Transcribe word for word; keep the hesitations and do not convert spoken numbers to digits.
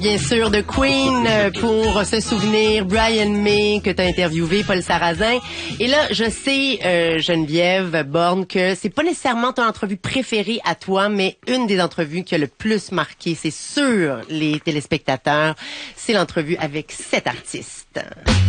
Bien sûr, de Queen euh, pour se souvenir, Brian May que tu as interviewé, Paul Sarrazin. Et là, je sais, euh, Geneviève Borne, que c'est pas nécessairement ton entrevue préférée à toi, mais une des entrevues qui a le plus marqué, c'est sur les téléspectateurs, c'est l'entrevue avec cet artiste.